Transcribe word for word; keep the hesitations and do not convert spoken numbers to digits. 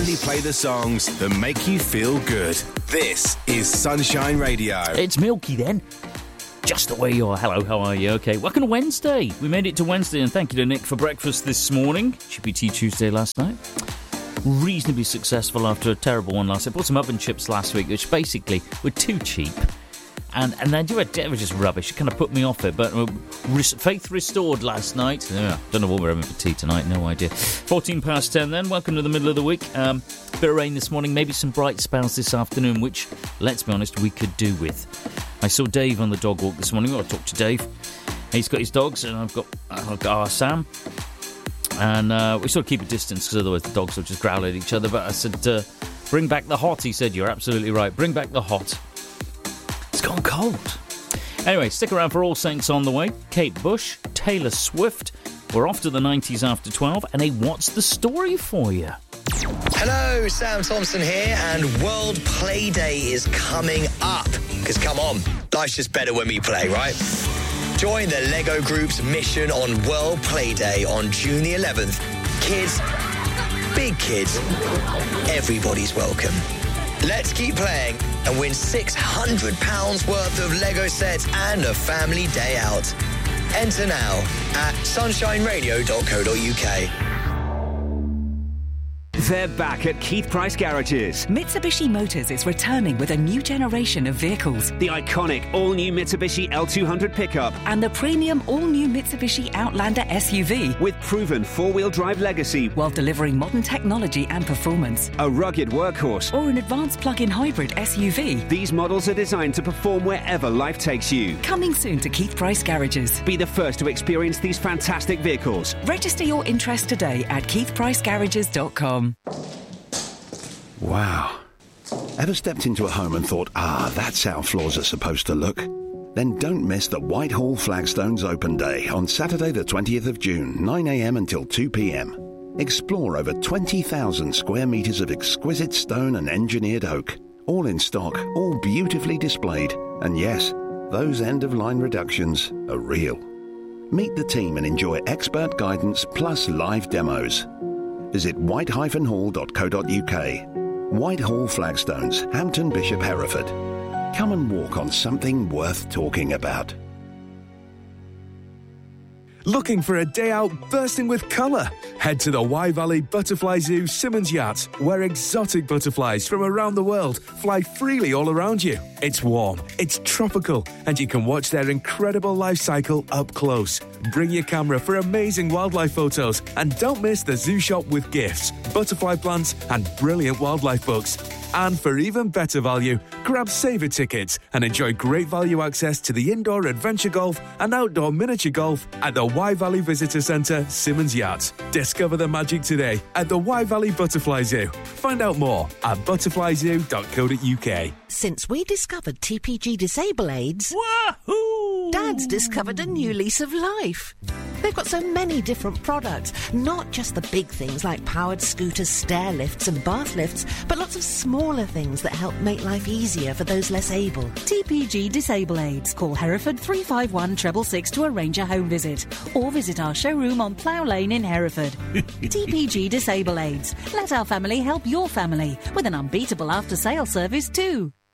only play the songs that make you feel good. This is Sunshine Radio. It's Milky then. Just the way you are. Hello, how are you? Okay, welcome to Wednesday. We made it to Wednesday, and thank you to Nick for breakfast this morning. G P T Tuesday last night. Reasonably successful after a terrible one last night. I bought some oven chips last week, which basically were too cheap. And and they do it, it was just rubbish. It kind of put me off it. But uh, res- faith restored last night. Yeah, don't know what we're having for tea tonight. No idea. fourteen past ten then. Welcome to the middle of the week. Um, bit of rain this morning. Maybe some bright spells this afternoon, which, let's be honest, we could do with. I saw Dave on the dog walk this morning. I talked to Dave. He's got his dogs, and I've got, I've got our Sam. And uh, we sort of keep a distance, because otherwise the dogs will just growl at each other. But I said, uh, bring back the hot. He said, you're absolutely right. Bring back the hot. It's gone cold. Anyway, stick around for All Saints on the way. Kate Bush, Taylor Swift. We're off to the nineties after twelve. And a What's the Story for you? Hello, Sam Thompson here, and World Play Day is coming up. Because come on, life's just better when we play, right? Join the Lego Group's mission on World Play Day on June the eleventh. Kids, big kids, everybody's welcome. Let's keep playing and win six hundred pounds worth of Lego sets and a family day out. Enter now at sunshine radio dot co dot uk. They're back at Keith Price Garages. Mitsubishi Motors is returning with a new generation of vehicles. The iconic all-new Mitsubishi L two hundred pickup. And the premium all-new Mitsubishi Outlander S U V. With proven four-wheel drive legacy. While delivering modern technology and performance. A rugged workhorse. Or an advanced plug-in hybrid S U V. These models are designed to perform wherever life takes you. Coming soon to Keith Price Garages. Be the first to experience these fantastic vehicles. Register your interest today at keith price garages dot com. Wow. Ever stepped into a home and thought, ah, that's how floors are supposed to look? Then don't miss the Whitehall Flagstones Open Day on Saturday the twentieth of June, nine a.m. until two p.m. Explore over twenty thousand square metres of exquisite stone and engineered oak. All in stock, all beautifully displayed. And yes, those end-of-line reductions are real. Meet the team and enjoy expert guidance plus live demos. Visit white dash hall dot co dot uk. Whitehall Flagstones, Hampton Bishop, Hereford. Come and walk on something worth talking about. Looking for a day out bursting with colour? Head to the Wye Valley Butterfly Zoo Simmons Yacht, where exotic butterflies from around the world fly freely all around you. It's warm, it's tropical, and you can watch their incredible life cycle up close. Bring your camera for amazing wildlife photos, and don't miss the zoo shop with gifts, butterfly plants, and brilliant wildlife books. And for even better value, grab saver tickets and enjoy great value access to the indoor adventure golf and outdoor miniature golf at the Wye Valley Visitor Centre, Simmons Yacht. Discover the magic today at the Wye Valley Butterfly Zoo. Find out more at butterfly zoo dot co dot uk. Since we discovered T P G Disable Aids, Wahoo! Dad's discovered a new lease of life. They've got so many different products, not just the big things like powered scooters, stair lifts and bath lifts, but lots of smaller things that help make life easier for those less able. T P G Disable Aids. Call Hereford three five one six six six to arrange a home visit, or visit our showroom on Plough Lane in Hereford. T P G Disable Aids. Let our family help your family with an unbeatable after-sale service too.